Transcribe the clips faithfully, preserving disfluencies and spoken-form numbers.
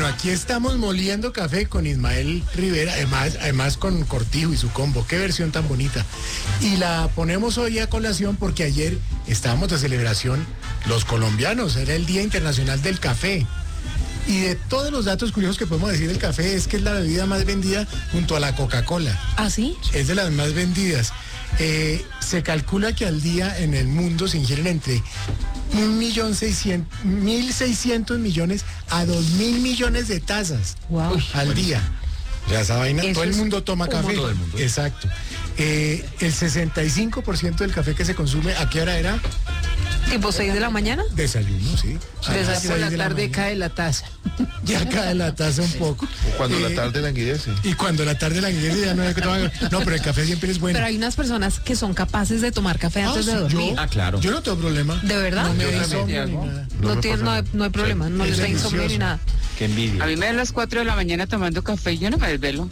Bueno, aquí estamos moliendo café con Ismael Rivera, además, además con Cortijo y su combo. Qué versión tan bonita. Y la ponemos hoy a colación porque ayer estábamos de celebración los colombianos, era el Día Internacional del Café. Y de todos los datos curiosos que podemos decir del café es que es la bebida más vendida junto a la Coca-Cola. ¿Ah, sí? Es de las más vendidas. Eh, se calcula que al día en el mundo se ingieren entre un millón seiscientos, mil seiscientos millones a dos mil millones de tazas Wow. al Buenísimo. día. Ya esa vaina, Eso todo el es mundo toma un café. montón. Todo el mundo. Exacto. Eh, el sesenta y cinco por ciento del café que se consume, ¿a qué hora era? ¿Tipo seis de la mañana? Desayuno, sí. A las Desayuno seis la de la tarde mañana. cae la taza. Ya cae la taza un poco. O cuando Eh, la tarde languidece. Y cuando la tarde la ingresa ya no hay que tomar. No, pero el café siempre es bueno. Pero hay unas personas que son capaces de tomar café Ah, antes de sí, dormir. yo, Ah, claro. Yo no tengo problema. ¿De verdad? No me Yo da también insomnio ni hago. nada. No, me tiene, pasa no, hay, nada. no hay problema, no es les da insomnio ni delicioso. nada. Qué envidia. A mí me dan las cuatro de la mañana tomando café y yo no me desvelo.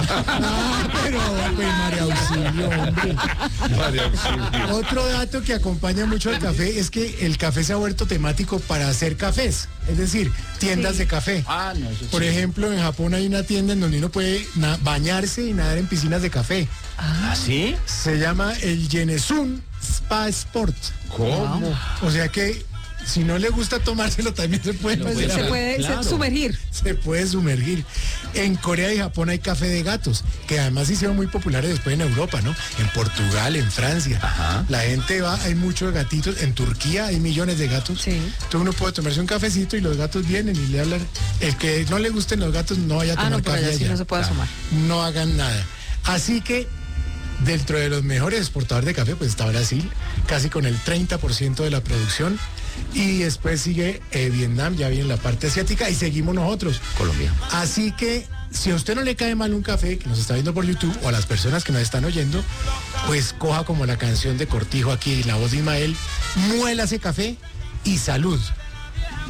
Ah, pero pues, María Auxilio, hombre. María Auxilio. Otro dato que acompaña mucho al café es que el café se ha vuelto temático para hacer cafés, es decir, tiendas Sí. de café. Ah, no, eso Por sí. ejemplo, en Japón hay una tienda en donde uno puede na- bañarse y nadar en piscinas de café. ¿Ah, sí? Se llama el Yenesun Spa Sport. ¿Cómo? O sea que si no le gusta tomárselo también se puede Lo meter puede a- Se puede se- Claro. sumergir. se puede sumergir. En Corea y Japón hay café de gatos, que además se hicieron muy populares después en Europa, ¿no? En Portugal, en Francia. Ajá. La gente va, hay muchos gatitos. En Turquía hay millones de gatos. Sí. Entonces uno puede tomarse un cafecito y los gatos vienen y le hablan. El que no le gusten los gatos no vaya a Ah, tomar no, por café allá sí allá. no se puede asomar. No hagan nada. Así que dentro de los mejores exportadores de café, pues está Brasil, casi con el treinta por ciento de la producción. Y después sigue eh, Vietnam, ya viene la parte asiática, y seguimos nosotros. Colombia. Así que si a usted no le cae mal un café, que nos está viendo por YouTube, o a las personas que nos están oyendo, pues coja como la canción de Cortijo aquí, la voz de Ismael, muela ese café y salud.